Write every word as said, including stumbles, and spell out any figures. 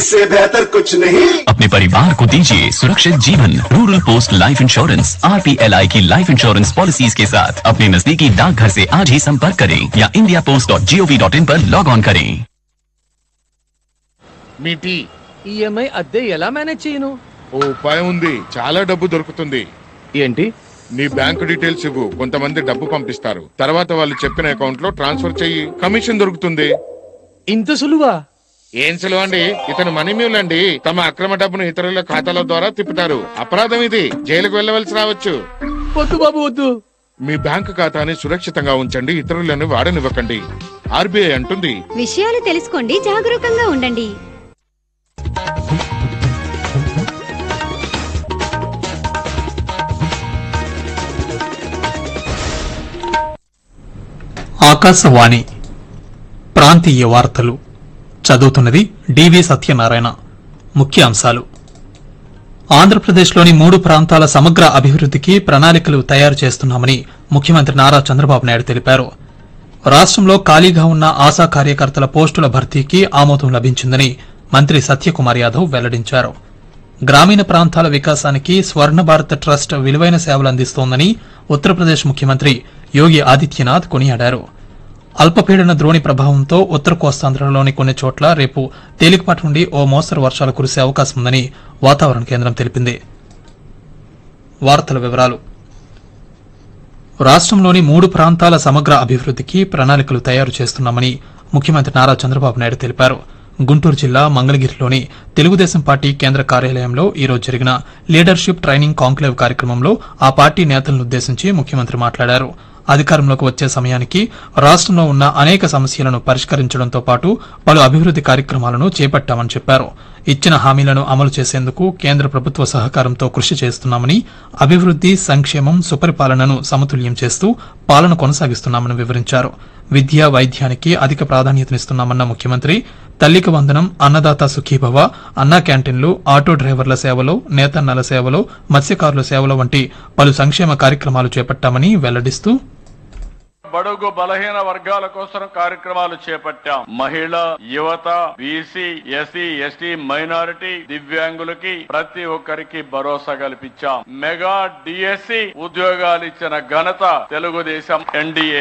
इससे बेहतर कुछ नहीं। अपने परिवार को दीजिए सुरक्षित जीवन। Rural post life insurance R P L I की लाइफ इंश्योरेंस पॉलिसीज के साथ अपने नजदीकी डाकघर से आज ही संपर्क करें या India post dot G O V dot in पर लॉग ऑन करें। మీటి ఈఎంఐ అద్దె ఎలా మేనేజ్ చేయను? ఓ ఉపాయం ఉంది, చాలా డబ్బు దొరుకుతుంది. ఏంటి? నీ బ్యాంక్ డీటెయిల్స్ ఇవ్వు, కొంతమంది డబ్బు పంపిస్తారు. తర్వాత వాళ్ళు చెప్పిన అకౌంట్ లో ట్రాన్స్ఫర్ చెయ్యి, కమిషన్ దొరుకుతుంది. ఇంత సులువా? ఏం సులువు అండి, ఇతను మనీ మ్యూల్ అండి. తమ అక్రమ డబ్బును ఇతరుల ఖాతాల ద్వారా తిప్పుతారు. అపరాధం ఇది, జైలుకు వెళ్ళవలసి రావచ్చు. వద్దు బాబు వద్దు. మీ బ్యాంక్ ఖాతాని సురక్షితంగా ఉంచండి, ఇతరులను వాడనివ్వకండి. ఆర్బీఐ అంటుంది, విషయాలు తెలుసుకోండి, జాగరూకంగా ఉండండి. ఆకాశవాణి ప్రాంతీయ వార్తలు చదువుతున్నది డివి సత్యనారాయణ. ముఖ్యాంశాలు: ఆంధ్రప్రదేశ్లోని మూడు ప్రాంతాల సమగ్ర అభివృద్దికి ప్రణాళికలు తయారు చేస్తున్నామని ముఖ్యమంత్రి నారా చంద్రబాబు నాయుడు తెలిపారు. రాష్టంలో ఖాళీగా ఉన్న ఆశా కార్యకర్తల పోస్టుల భర్తీకి ఆమోదం లభించిందని మంత్రి సత్యకుమార్ యాదవ్ వెల్లడించారు. గ్రామీణ ప్రాంతాల వికాసానికి స్వర్ణ భారత్ ట్రస్ట్ విలువైన సేవలు అందిస్తోందని ఉత్తరప్రదేశ్ ముఖ్యమంత్రి యోగి ఆదిత్యనాథ్ కొనియాడారు. అల్పపీడన ద్రోణి ప్రభావంతో ఉత్తర కోస్తాంధ్రలోని కొన్ని చోట్ల రేపు తేలికపాటి నుండి ఓ మోస్తరు వర్షాలు కురిసే అవకాశం ఉందని వాతావరణ కేంద్రం తెలిపింది. వార్తల వివరాలు: రాష్టంలోని మూడు ప్రాంతాల సమగ్ర అభివృద్దికి ప్రణాళికలు తయారు చేస్తున్నామని ముఖ్యమంత్రి నారా చంద్రబాబు నాయుడు తెలిపారు. గుంటూరు జిల్లా మంగళగిరిలోని తెలుగుదేశం పార్టీ కేంద్ర కార్యాలయంలో ఈరోజు జరిగిన లీడర్షిప్ ట్రైనింగ్ కాంక్లేవ్ కార్యక్రమంలో ఆ పార్టీ నేతలనుద్దేశించి ముఖ్యమంత్రి మాట్లాడారు. అధికారంలోకి వచ్చే సమయానికి రాష్టంలో ఉన్న అనేక సమస్యలను పరిష్కరించడంతో పాటు పలు అభివృద్ది కార్యక్రమాలను చేపట్టామని చెప్పారు. ఇచ్చిన హామీలను అమలు చేసేందుకు కేంద్ర ప్రభుత్వ సహకారంతో కృషి చేస్తున్నామని, అభివృద్ది, సంక్షేమం, సుపరిపాలనను సమతుల్యం చేస్తూ పాలన కొనసాగిస్తున్నామని వివరించారు. విద్య, వైద్యానికి అధిక ప్రాధాన్యతనిస్తున్నామన్న ముఖ్యమంత్రి తల్లికి వందనం, అన్నదాత సుఖీభవ, అన్నా క్యాంటీన్లు, ఆటో డ్రైవర్ల సేవలు, నేతన్నల సేవలు, మత్స్యకారుల సేవలు వంటి పలు సంక్షేమ కార్యక్రమాలు చేపట్టామని వెల్లడిస్తూ, బడుగు బలహీన వర్గాల కోసం కార్యక్రమాలు చేపట్టాం. మహిళ, యువత, బీసీ, ఎస్సీ, ఎస్టీ, మైనారిటీ, దివ్యాంగులకి ప్రతి ఒక్కరికి భరోసా కల్పించాం. మెగా డిఎస్సి ఉద్యోగాలు ఇచ్చిన ఘనత తెలుగుదేశం ఎన్డీఏ